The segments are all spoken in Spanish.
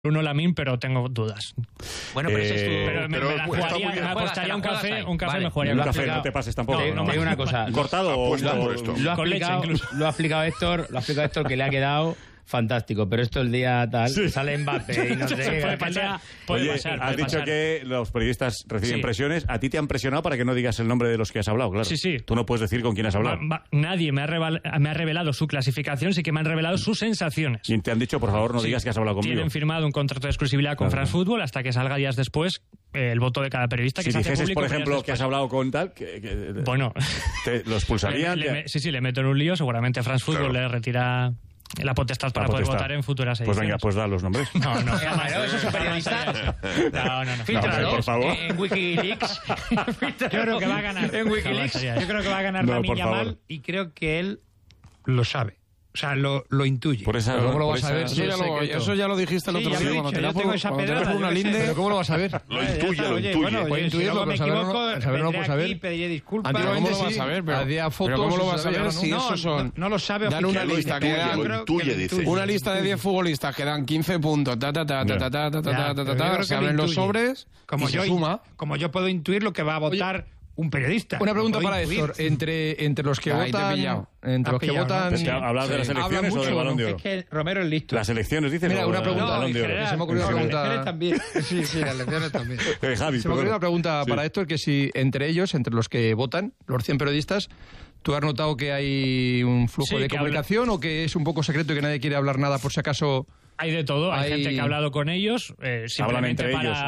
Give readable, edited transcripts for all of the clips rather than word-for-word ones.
Bruno Lamín, pero tengo dudas. Bueno, pero ese es tu... Pero me apostaría un café, vale. Me jugaría un un café, no te pases tampoco. Te digo una cosa. ¿Cortado o por esto? Lo ha explicado Héctor, que le ha quedado fantástico, pero esto el día tal, sale Mbappé y no sé qué. Oye, has dicho que los periodistas reciben presiones. A ti te han presionado para que no digas el nombre de los que has hablado, claro. Sí. Tú no puedes decir con quién has hablado. Nadie me ha revelado su clasificación, sí que me han revelado sus sensaciones. Y te han dicho, por favor, no digas que has hablado conmigo. Tienen firmado un contrato de exclusividad con France Football hasta que salga días después el voto de cada periodista. Que si dijeses, público, por ejemplo, que has hablado con tal, bueno, ¿lo expulsarían? Sí, le meto en un lío. Seguramente France Football le retira la potestad para poder votar en futuras ediciones. Pues venga, pues da los nombres. No. ¿Eso es un periodista? No. Fíltralos, por favor. En Wikileaks. Yo creo que va a ganar. En Wikileaks. Yo creo que va a ganar Lamine Yamal y creo que él lo sabe. O sea, lo intuye. Por esa, ¿Cómo lo vas a ver? Eso ya lo dijiste el otro día cuando te yo tengo esa pedrada, una linde. ¿Pero cómo lo vas a ver? Lo intuye. Bueno, puede intuirlo, me pero equivoco, saber no lo vendré puedes saber. aquí, pediré disculpas. Antiguamente ¿Cómo lo vas a ver? Había fotos. ¿Pero cómo lo vas a ver si no, esos son? No lo sabe. Dan una lista que dan. Lo intuye, dice. Una lista de 10 futbolistas que dan 15 puntos. Se abren los sobres y se suma. Como yo puedo intuir lo que va a votar un periodista. Una pregunta para Héctor. Entre los que votan... Entre los que votan... Es que hablas de las elecciones o del Balón de Oro. Es que Romero es listo. Las elecciones, dices. Mira, una pregunta. Balón de Oro. Se me ocurrió una pregunta... también. Sí, las elecciones también. Javi, Se me ocurrió una pregunta para Héctor, que si entre ellos, entre los que votan, los 100 periodistas, ¿tú has notado que hay un flujo de comunicación o que es un poco secreto y que nadie quiere hablar nada por si acaso...? Hay de todo, hay gente que ha hablado con ellos. Hablan entre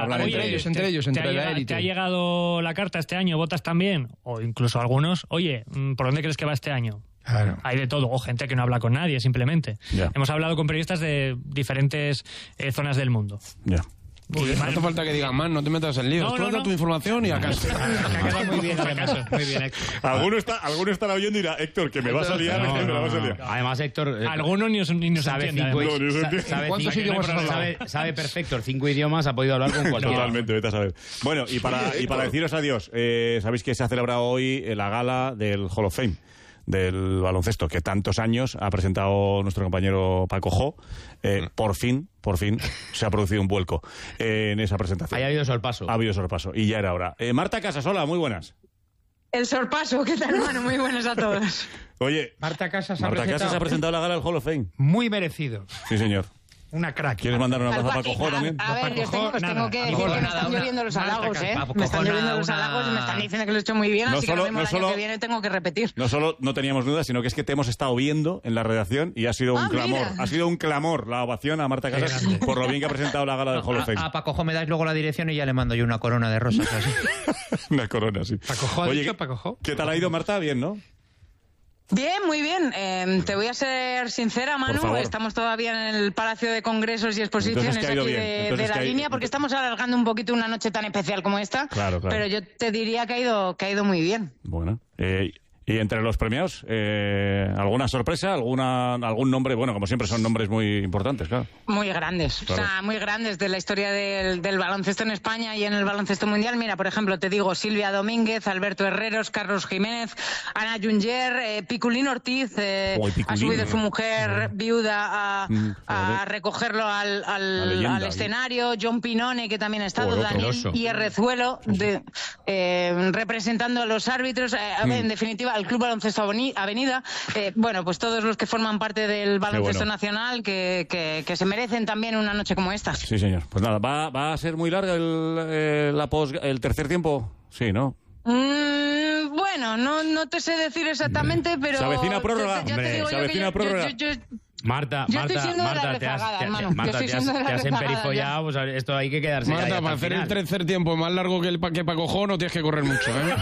ellos, entre la élite. ¿Te ha llegado la carta este año? ¿Votas también? O incluso algunos, oye, ¿por dónde crees que va este año? Claro. Hay de todo, o gente que no habla con nadie, simplemente. Ya. Hemos hablado con periodistas de diferentes zonas del mundo. Ya. No hace falta que digan más, no te metas en líos. Tú das tu información y a casa. Ha quedado muy bien, además. Muy bien, Héctor. Alguno estará oyendo y dirá, Héctor, que me vas a liar. Además, Héctor... Algunos ni nos sabe entiende. ¿Cuántos idiomas has hablado? Sabe perfecto, 5 idiomas, ha podido hablar con cualquiera. Totalmente, vete a saber. Bueno, y para deciros adiós, sabéis que se ha celebrado hoy la gala del Hall of Fame del baloncesto, que tantos años ha presentado nuestro compañero Paco Jo. Por fin se ha producido un vuelco en esa presentación. Ha habido sorpaso. Ha habido sorpaso, y ya era hora. Marta Casasola, muy buenas. El sorpaso, ¿qué tal, hermano? Muy buenos a todos. Oye, Marta Casas ha presentado la gala del Hall of Fame. Muy merecido. Sí, señor. Una crack. ¿Quieres mandar un abrazo a Paco Jo también? A ver, os tengo que decir que me están lloviendo los halagos, ¿eh? Me están lloviendo los halagos y me están diciendo que lo he hecho muy bien, así que lo mismo el año que viene tengo que repetir. No solo no teníamos dudas, sino que es que te hemos estado viendo en la redacción y ha sido un clamor. Mira. Ha sido un clamor la ovación a Marta Casas por lo bien que ha presentado la gala del Hall of Fame. A Paco Jo me dais luego la dirección y ya le mando yo una corona de rosas. Así. Una corona, sí. Paco Jo, Oye, Paco Jo. ¿Qué tal ha ido, Marta? Bien, ¿no? Bien, muy bien. Te voy a ser sincera, Manu. Estamos todavía en el Palacio de Congresos y Exposiciones aquí de la línea, porque estamos alargando un poquito una noche tan especial como esta. Claro. Pero yo te diría que ha ido muy bien. Bueno. Y entre los premiados, ¿alguna sorpresa? ¿Algún nombre? Bueno, como siempre son nombres muy importantes, claro. Muy grandes, claro. O sea, muy grandes de la historia del baloncesto en España y en el baloncesto mundial. Mira, por ejemplo, te digo Silvia Domínguez, Alberto Herreros, Carlos Jiménez, Ana Junger, Piculín Ortiz, ha subido su mujer viuda a recogerlo al escenario, John Pinone, que también ha estado, Daniel Hierrezuelo, representando a los árbitros, en definitiva al Club Baloncesto Avenida, bueno, pues todos los que forman parte del baloncesto nacional que se merecen también una noche como esta. Sí, señor. Pues nada, ¿va a ser muy larga el tercer tiempo? Sí, ¿no? Bueno, no te sé decir exactamente, pero... Se avecina prórroga, se avecina prórroga. Marta, te has emperifollado, pues esto hay que quedarse. Marta, para hacer el tercer tiempo más largo que Paco Jo no tienes que correr mucho, ¿eh?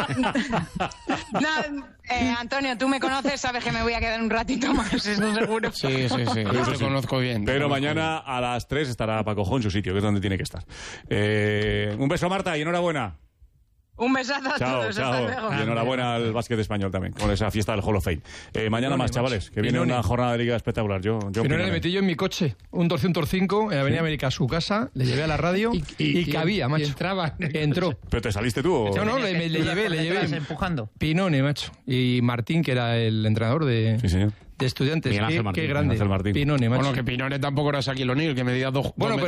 Antonio, tú me conoces, sabes que me voy a quedar un ratito más, eso seguro. Sí, yo te conozco bien. Pero mañana a las 3 estará Paco Jo en su sitio, que es donde tiene que estar. Un beso, Marta, y enhorabuena. Un besazo a todos. Hasta luego. Y enhorabuena al básquet español también, con esa fiesta del Hall of Fame. Mañana más, chavales, que viene una jornada de liga espectacular. Yo le metí yo en mi coche, un Torcium, en Avenida América, a su casa, le llevé a la radio y cabía, macho. Entró. ¿Pero te saliste tú o...? No, le llevé. Empujando. Pinone, macho. Y Martín, que era el entrenador de... Sí, señor. De Estudiantes, Miguel Ángel Martín, qué grande. Miguel Ángel Martín. Pinone, macho. Bueno, que Pinone tampoco era Shaquille O'Neal, que medía 2 Bueno,